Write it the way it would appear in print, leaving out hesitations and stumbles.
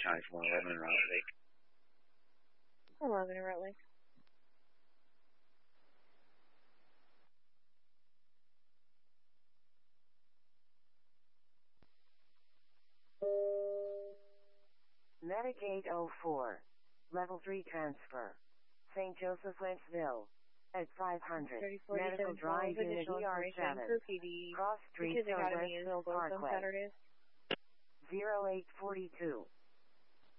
County 411 in Route Lake. 411 in Route Lake. Medic 804. Level 3 transfer. St. Joseph, Wentzville. At 500. Medical drive unit ER7. Cross Street, Westville Parkway. 0842.